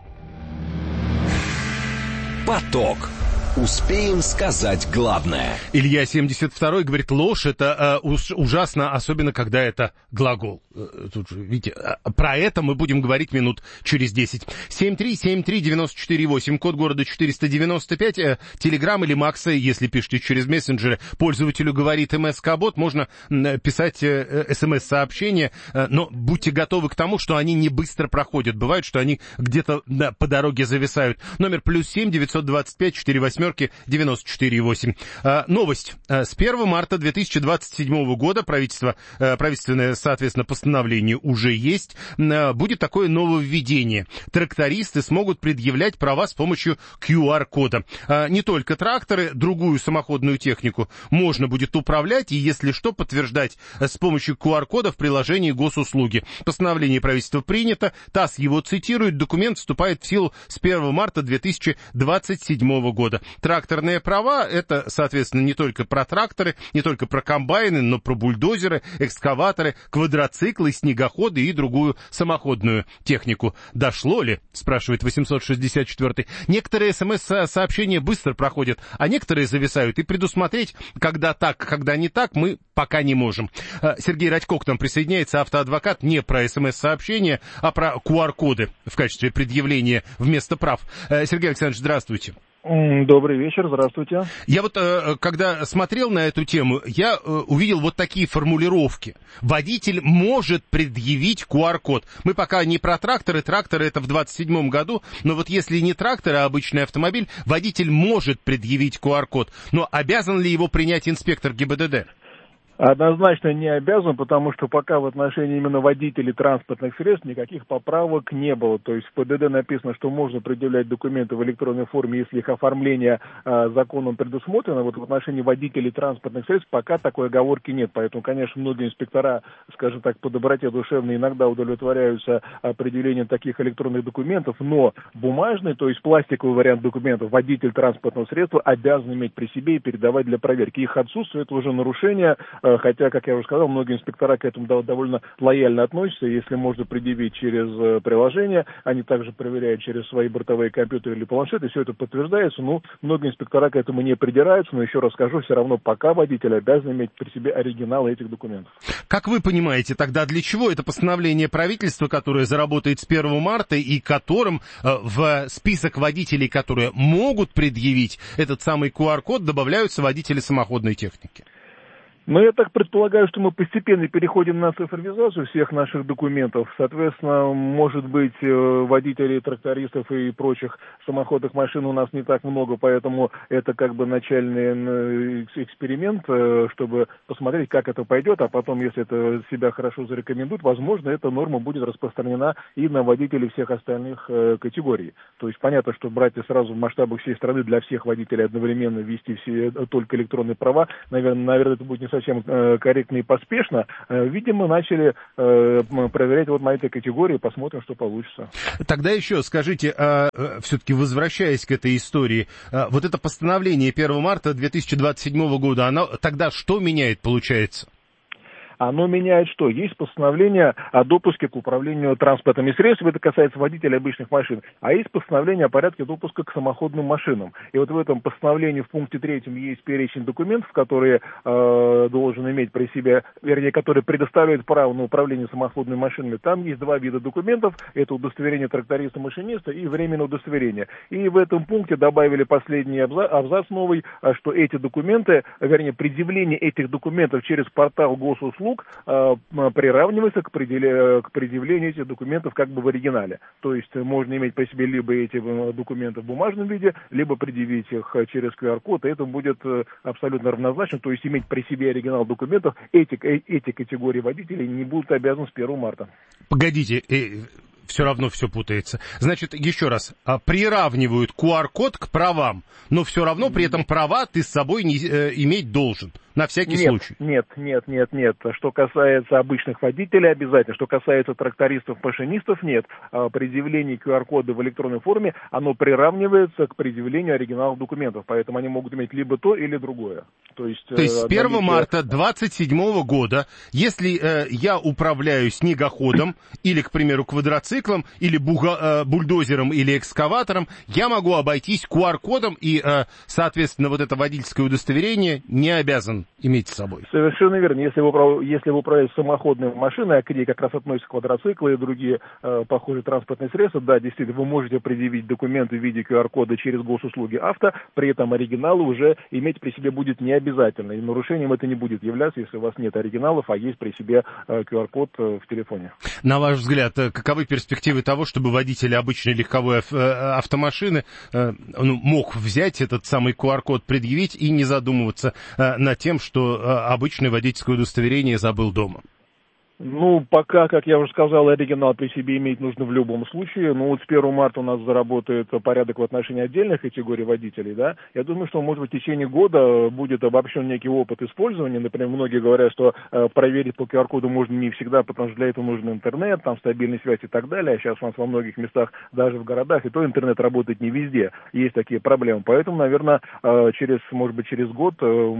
Поток. Успеем сказать главное. Илья 72-й говорит, ложь это ужасно, особенно когда это глагол. Тут же, видите, про это мы будем говорить минут через 10. 7373948, код города 495, Телеграм или Макса, если пишете через мессенджеры, пользователю говорит МСК-бот, можно писать СМС-сообщения, но будьте готовы к тому, что они не быстро проходят. Бывает, что они где-то по дороге зависают. Номер +7 925 48 94,8. Новость. С 1 марта 2027 года правительственное, соответственно, постановление уже есть. Будет такое нововведение. Трактористы смогут предъявлять права с помощью QR-кода. Не только тракторы, другую самоходную технику можно будет управлять и, если что, подтверждать с помощью QR-кода в приложении госуслуги. Постановление правительства принято. ТАСС его цитирует. Документ вступает в силу с 1 марта 2027 года. Тракторные права — это, соответственно, не только про тракторы, не только про комбайны, но про бульдозеры, экскаваторы, квадроциклы, снегоходы и другую самоходную технику. Дошло ли? Спрашивает 864-й. Некоторые СМС-сообщения быстро проходят, а некоторые зависают. И предусмотреть, когда так, когда не так, мы пока не можем. Сергей Радько к нам присоединяется, автоадвокат, не про СМС-сообщения, а про QR-коды в качестве предъявления вместо прав. Сергей Александрович, здравствуйте. Добрый вечер, здравствуйте. Я вот, когда смотрел на эту тему, я увидел вот такие формулировки. Водитель может предъявить QR-код. Мы пока не про тракторы, тракторы это в 27 году, но вот если не трактор, а обычный автомобиль, водитель может предъявить QR-код. Но обязан ли его принять инспектор ГИБДД? Однозначно не обязан, потому что пока в отношении именно водителей транспортных средств никаких поправок не было. То есть в ПДД написано, что можно предъявлять документы в электронной форме, если их оформление законом предусмотрено. Вот в отношении водителей транспортных средств пока такой оговорки нет. Поэтому, конечно, многие инспектора, скажем так, по доброте душевной иногда удовлетворяются предъявлением таких электронных документов, но бумажный, то есть пластиковый вариант документов водитель транспортного средства обязан иметь при себе и передавать для проверки. Их отсутствие — это уже нарушение хотя, как я уже сказал, многие инспектора к этому довольно лояльно относятся. Если можно предъявить через приложение, они также проверяют через свои бортовые компьютеры или планшеты, все это подтверждается. Многие инспектора к этому не придираются, но еще раз скажу, все равно пока водитель обязан иметь при себе оригиналы этих документов. Как вы понимаете, тогда для чего это постановление правительства, которое заработает с 1 марта и которым в список водителей, которые могут предъявить этот самый QR-код, добавляются водители самоходной техники? Но я так предполагаю, что мы постепенно переходим на цифровизацию всех наших документов. Соответственно, может быть, водителей, трактористов и прочих самоходных машин у нас не так много, поэтому это как бы начальный эксперимент, чтобы посмотреть, как это пойдет, а потом, если это себя хорошо зарекомендует, возможно, эта норма будет распространена и на водителей всех остальных категорий. То есть понятно, что брать сразу в масштабах всей страны для всех водителей одновременно ввести все только электронные права, наверное, это будет не совсем корректно и поспешно. Видимо, начали проверять вот на этой категории, посмотрим, что получится. Тогда еще скажите, все-таки возвращаясь к этой истории, вот это постановление 1 марта 2027 года, оно тогда что меняет, получается? Оно меняет что? Есть постановление о допуске к управлению транспортными средствами, это касается водителей обычных машин, а есть постановление о порядке допуска к самоходным машинам. И вот в этом постановлении в пункте 3 есть перечень документов, которые должен иметь при себе, вернее, которые предоставляют право на управление самоходными машинами. Там есть два вида документов, это удостоверение тракториста-машиниста и временное удостоверение. И в этом пункте добавили последний абзац новый, что эти документы, вернее, предъявление этих документов через портал госуслуг приравнивается к предъявлению этих документов как бы в оригинале. То есть можно иметь при себе либо эти документы в бумажном виде, либо предъявить их через QR-код, и это будет абсолютно равнозначно. То есть иметь при себе оригинал документов эти категории водителей не будут обязаны с 1 марта. Погодите, все равно все путается. Значит, еще раз, приравнивают QR-код к правам, но все равно при этом права ты с собой не иметь должен. На всякий случай. Нет. Что касается обычных водителей, обязательно. Что касается трактористов-машинистов, нет. Предъявление QR-кода в электронной форме, оно приравнивается к предъявлению оригиналов документов. Поэтому они могут иметь либо то, или другое. То есть с 1 марта 2027 года, если я управляю снегоходом, или, к примеру, квадроциклом, или бульдозером, или экскаватором, я могу обойтись QR-кодом и, соответственно, вот это водительское удостоверение не обязан иметь с собой. Совершенно верно. Если вы управляете самоходной машиной, а к ней как раз относятся квадроциклы и другие похожие транспортные средства, да, действительно, вы можете предъявить документы в виде QR-кода через госуслуги авто, при этом оригиналы уже иметь при себе будет не обязательно. И нарушением это не будет являться, если у вас нет оригиналов, а есть при себе QR-код в телефоне. На ваш взгляд, каковы перспективы того, чтобы водитель обычной легковой автомашины мог взять этот самый QR-код, предъявить и не задумываться над тем, что обычное водительское удостоверение забыл дома? Пока, как я уже сказал, оригинал при себе иметь нужно в любом случае. Вот с 1 марта у нас заработает порядок в отношении отдельных категорий водителей, да. Я думаю, что, может быть, в течение года будет обобщен некий опыт использования. Например, многие говорят, что проверить по QR-коду можно не всегда, потому что для этого нужен интернет, там стабильная связь и так далее. А сейчас у нас во многих местах, даже в городах, и то интернет работает не везде. Есть такие проблемы. Поэтому, наверное, через год,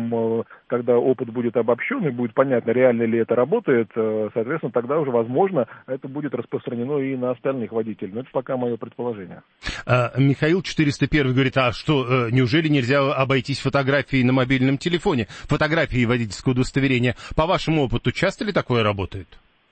когда опыт будет обобщен и будет понятно, реально ли это работает, соответственно, тогда уже, возможно, это будет распространено и на остальных водителей. Но это пока мое предположение. Михаил 401 говорит, неужели нельзя обойтись фотографией на мобильном телефоне? Фотографией водительского удостоверения. По вашему опыту, часто ли такое работает?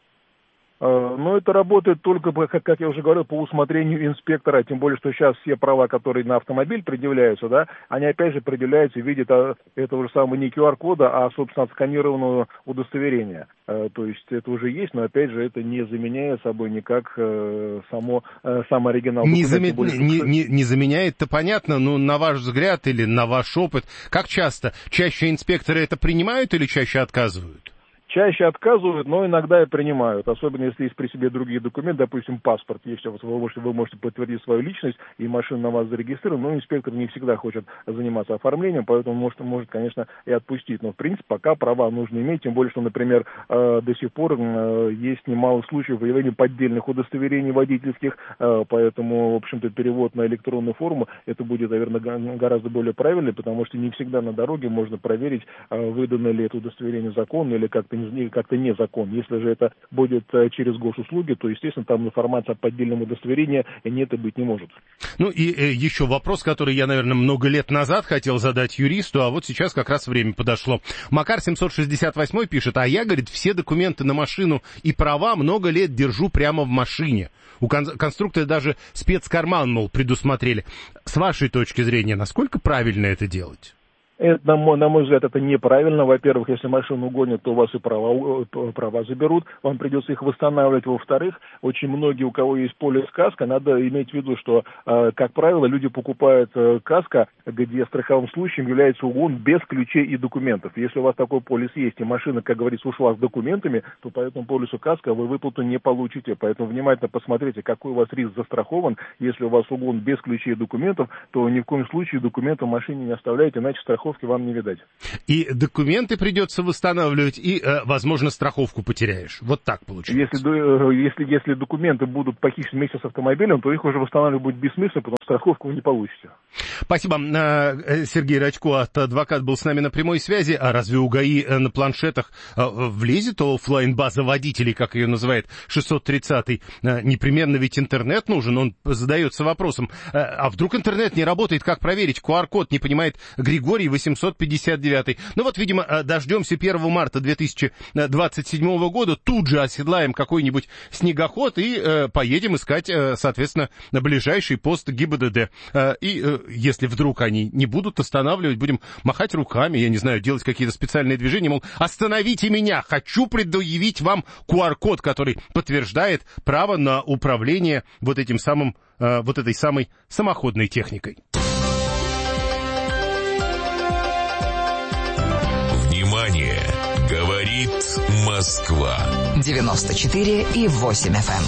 Это работает только, как я уже говорил, по усмотрению инспектора, тем более, что сейчас все права, которые на автомобиль предъявляются, да, они опять же предъявляются в виде этого же самого не QR-кода, а, собственно, отсканированного удостоверения. То есть это уже есть, но, опять же, это не заменяет собой никак сам оригинал. Не заменяет-то понятно, но на ваш взгляд или на ваш опыт, как часто? Чаще инспекторы это принимают или чаще отказывают? Чаще отказывают, но иногда и принимают, особенно если есть при себе другие документы, допустим, паспорт, если вы можете подтвердить свою личность и машина на вас зарегистрирована, но инспектор не всегда хочет заниматься оформлением, поэтому может, конечно, и отпустить. Но, в принципе, пока права нужно иметь, тем более, что, например, до сих пор есть немало случаев выявления поддельных удостоверений водительских, поэтому, в общем-то, перевод на электронную форму, это будет, наверное, гораздо более правильный, потому что не всегда на дороге можно проверить, выдано ли это удостоверение законно или как-то незаконно. Если же это будет через госуслуги, то, естественно, там информация о поддельном удостоверении нет и быть не может. Ну и еще вопрос, который я, наверное, много лет назад хотел задать юристу, а вот сейчас как раз время подошло. Макар 768 пишет: а я, говорит, все документы на машину и права много лет держу прямо в машине. У конструктора даже спецкарман, мол, предусмотрели. С вашей точки зрения, насколько правильно это делать? Это, на мой взгляд, это неправильно. Во-первых, если машину гонят, то у вас и права заберут, вам придется их восстанавливать. Во-вторых, очень многие, у кого есть полис каска, надо иметь в виду, что, как правило, люди покупают каска, где страховым случаем является угон без ключей и документов. Если у вас такой полис есть, и машина, как говорится, ушла с документами, то по этому полису каска вы выплату не получите. Поэтому внимательно посмотрите, какой у вас риск застрахован. Если у вас угон без ключей и документов, то ни в коем случае документы в машине не оставляйте, иначе страховка вам не видать. И документы придется восстанавливать, и, возможно, страховку потеряешь. Вот так получается. Если документы будут похищены вместе с автомобилем, то их уже восстанавливать будет бессмысленно, потому что страховку вы не получите. Спасибо. Сергей Рачко, адвокат, был с нами на прямой связи. А разве у ГАИ на планшетах влезет оффлайн-база водителей, как ее называет 630-й? Непременно ведь интернет нужен. Он задается вопросом, а вдруг интернет не работает, как проверить? QR-код не понимает Григорий 859. Ну вот, видимо, дождемся 1 марта 2027 года, тут же оседлаем какой-нибудь снегоход и поедем искать, соответственно, на ближайший пост ГИБДД. И если вдруг они не будут останавливать, будем махать руками, я не знаю, делать какие-то специальные движения, мол, остановите меня, хочу предъявить вам QR-код, который подтверждает право на управление вот этой самой самоходной техникой. Внимание! Говорит Москва. 94,8 FM.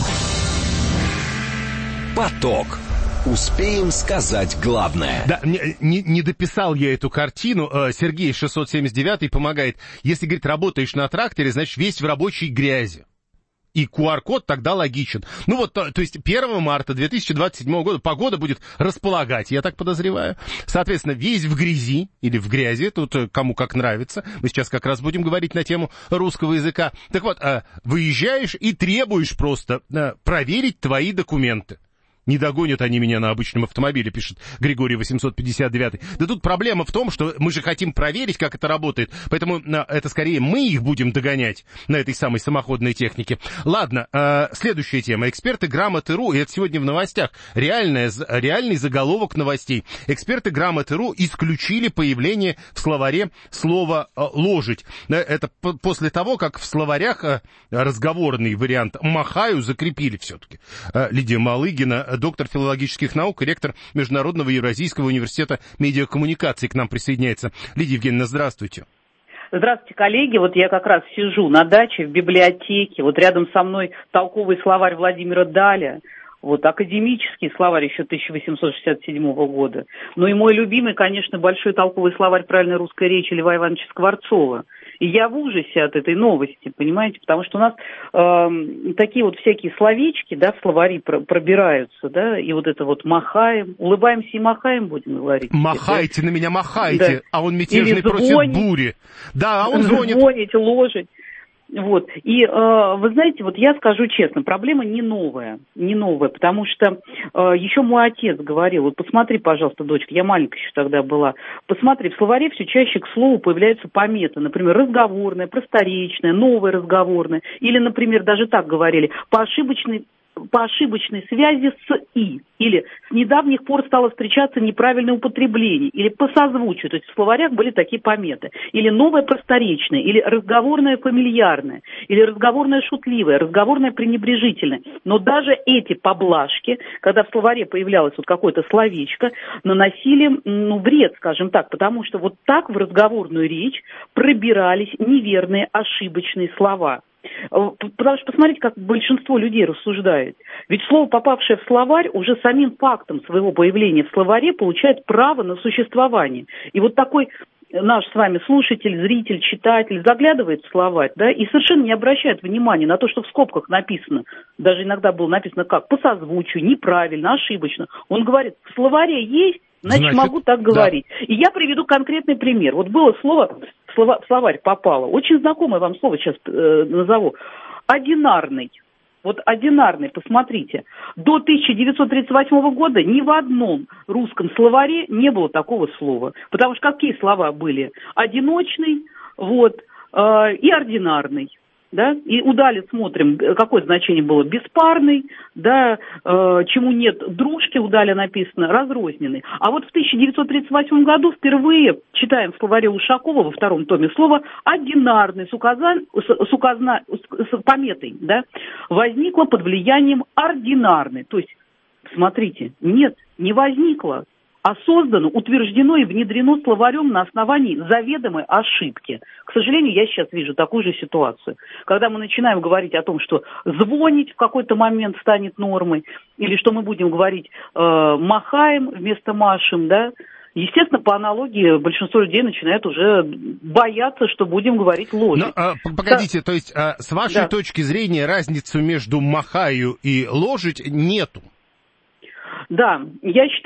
Поток. Успеем сказать главное. Да, не дописал я эту картину. Сергей 679 помогает. Если, говорит, работаешь на тракторе, значит, весь в рабочей грязи. И QR-код тогда логичен. Ну вот, то есть 1 марта 2027 года погода будет располагать, я так подозреваю. Соответственно, весь в грязи или в грязи, тут кому как нравится. Мы сейчас как раз будем говорить на тему русского языка. Так вот, выезжаешь и требуешь просто проверить твои документы. Не догонят они меня на обычном автомобиле, пишет Григорий 859. Да тут проблема в том, что мы же хотим проверить, как это работает. Поэтому это скорее мы их будем догонять на этой самой самоходной технике. Ладно, следующая тема. Эксперты Грамоты.ру, и это сегодня в новостях, реальный заголовок новостей. Эксперты Грамоты.ру исключили появление в словаре слова «ложить». Это после того, как в словарях разговорный вариант «махаю» закрепили все-таки. Лидия Малыгина, доктор филологических наук и ректор Международного Евразийского университета медиакоммуникаций, к нам присоединяется. Лидия Евгеньевна, здравствуйте. Здравствуйте, коллеги. Вот я как раз сижу на даче в библиотеке. Вот рядом со мной толковый словарь Владимира Даля. Вот академический словарь еще 1867 года. Ну и мой любимый, конечно, большой толковый словарь правильной русской речи Льва Ивановича Скворцова. И я в ужасе от этой новости, понимаете, потому что у нас такие вот всякие словечки, да, в словари пробираются, да, и вот это вот махаем, улыбаемся и махаем, будем говорить. Махайте да? На меня, махайте, да. А он мятежный или против звонить, бури. Да, а он звонит. Звонить, ложить. Вот. И вы знаете, вот я скажу честно, проблема не новая, потому что еще мой отец говорил, вот посмотри, пожалуйста, дочка, я маленькая еще тогда была, посмотри, в словаре все чаще к слову появляются пометы, например, разговорное, просторечное, новое разговорное, или, например, даже так говорили, по ошибочной по ошибочной связи с «и», или с недавних пор стало встречаться неправильное употребление, или по созвучию, то есть в словарях были такие пометы, или новое просторечное, или разговорное фамильярное, или разговорное шутливое, разговорное пренебрежительное. Но даже эти поблажки, когда в словаре появлялось вот какое-то словечко, наносили, вред, скажем так, потому что вот так в разговорную речь пробирались неверные, ошибочные слова. Потому что посмотрите, как большинство людей рассуждает. Ведь слово, попавшее в словарь, уже самим фактом своего появления в словаре получает право на существование. И вот такой наш с вами слушатель, зритель, читатель заглядывает в словарь, да, и совершенно не обращает внимания на то, что в скобках написано, даже иногда было написано как, по созвучию, неправильно, ошибочно. Он говорит, в словаре есть, значит могу так говорить. Да. И я приведу конкретный пример. Вот было слово, в словарь попало, очень знакомое вам слово сейчас назову, одинарный. Вот одинарный, посмотрите. До 1938 года ни в одном русском словаре не было такого слова. Потому что какие слова были? Одиночный, вот, и ординарный. Да? И удали смотрим, какое значение было беспарный, да, чему нет дружки, удали написано, разрозненный. А вот в 1938 году впервые читаем в словаре Ушакова во втором томе слово «одинарный» с пометой, да, возникло под влиянием «ординарный». То есть, смотрите, нет, не возникло, а создано, утверждено и внедрено словарем на основании заведомой ошибки. К сожалению, я сейчас вижу такую же ситуацию. Когда мы начинаем говорить о том, что звонить в какой-то момент станет нормой, или что мы будем говорить «махаем» вместо «машем», да, естественно, по аналогии большинство людей начинает уже бояться, что будем говорить «ложить». Погодите, то есть с вашей точки зрения разницы между «махаю» и «ложить» нету? Да, я считаю,